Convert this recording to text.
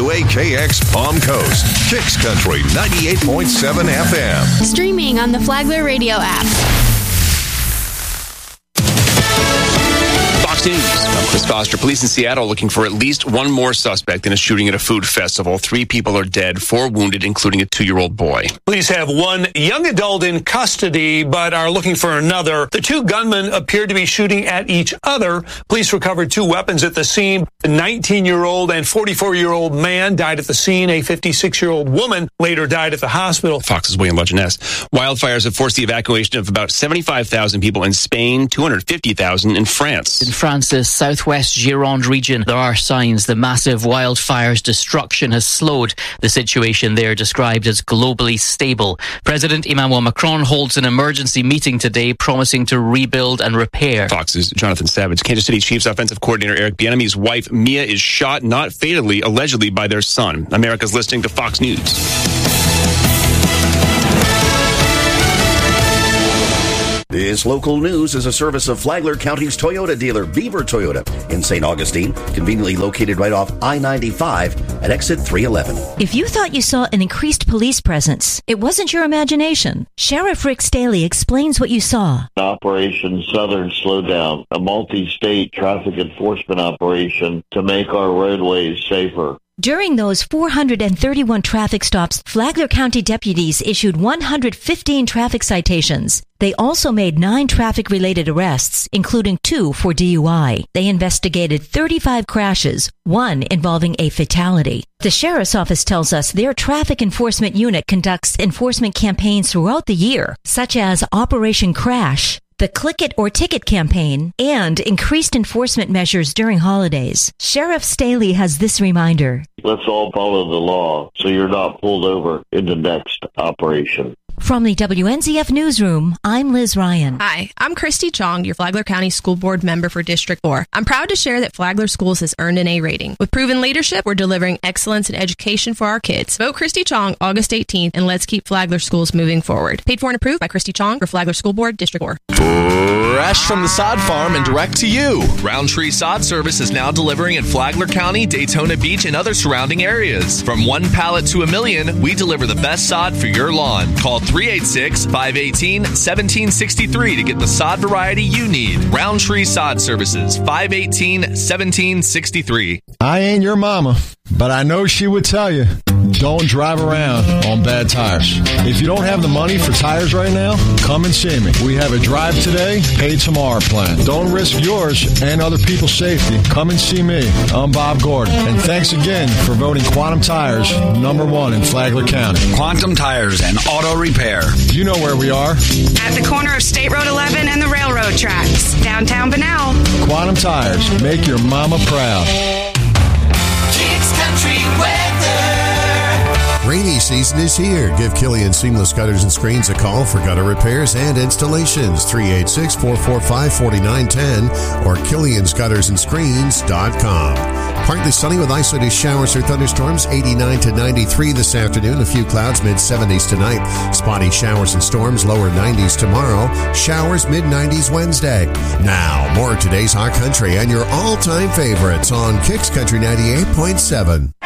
WAKX Palm Coast, Kicks Country 98.7 FM. Streaming on the Flagler Radio app. Fox News. I'm Chris Foster. Police in Seattle looking for at least one more suspect in a shooting at a food festival. 3 people are dead, 4 wounded, including a 2-year-old boy. Police have one young adult in custody, but are looking for another. The 2 gunmen appeared to be shooting at each other. Police recovered 2 weapons at the scene. A 19-year-old and 44-year-old man died at the scene. A 56-year-old woman later died at the hospital. Fox's William Budgeness. Wildfires have forced the evacuation of about 75,000 people in Spain, 250,000 in France. In France's southwest Gironde region, there are signs the massive wildfires' destruction has slowed. The situation there described as globally stable. President Emmanuel Macron holds an emergency meeting today promising to rebuild and repair. Fox's Jonathan Savage. Kansas City Chiefs offensive coordinator Eric Bieniemy's wife, Mia, is shot, not fatally, allegedly by their son. America's listening to Fox News. This local news is a service of Flagler County's Toyota dealer, Beaver Toyota, in St. Augustine, conveniently located right off I-95 at exit 311. If you thought you saw an increased police presence, it wasn't your imagination. Sheriff Rick Staley explains what you saw. Operation Southern Slowdown, a multi-state traffic enforcement operation to make our roadways safer. During those 431 traffic stops, Flagler County deputies issued 115 traffic citations. They also made 9 traffic-related arrests, including 2 for DUI. They investigated 35 crashes, 1 involving a fatality. The Sheriff's Office tells us their traffic enforcement unit conducts enforcement campaigns throughout the year, such as Operation Crash, the Click It or Ticket campaign, and increased enforcement measures during holidays. Sheriff Staley has this reminder. Let's all follow the law so you're not pulled over in the next operation. From the WNZF Newsroom, I'm Liz Ryan. Hi, I'm Christy Chong, your Flagler County School Board member for District 4. I'm proud to share that Flagler Schools has earned an A rating. With proven leadership, we're delivering excellence in education for our kids. Vote Christy Chong August 18th, and let's keep Flagler Schools moving forward. Paid for and approved by Christy Chong for Flagler School Board, District 4. Fresh from the sod farm and direct to you. Roundtree Sod Service is now delivering in Flagler County, Daytona Beach, and other surrounding areas. From 1 pallet to 1,000,000, we deliver the best sod for your lawn. Call 386-518-1763 to get the sod variety you need. Roundtree Sod Services, 518-1763. I ain't your mama, but I know she would tell you, don't drive around on bad tires. If you don't have the money for tires right now, come and see me. We have a drive today, pay tomorrow plan. Don't risk yours and other people's safety. Come and see me. I'm Bob Gordon. And thanks again for voting Quantum Tires #1 in Flagler County. Quantum Tires and Auto Repair. You know where we are. At the corner of State Road 11 and the railroad tracks. Downtown Bunnell. Quantum Tires. Make your mama proud. Kicks Country Weather. Rainy season is here. Give Killian Seamless Gutters and Screens a call for gutter repairs and installations. 386-445-4910 or KilliansGuttersandScreens.com. Partly sunny with isolated showers or thunderstorms, 89 to 93 this afternoon. A few clouds, mid-70s tonight. Spotty showers and storms, lower 90s tomorrow. Showers, mid-90s Wednesday. Now, more of today's hot country and your all-time favorites on Kicks Country 98.7.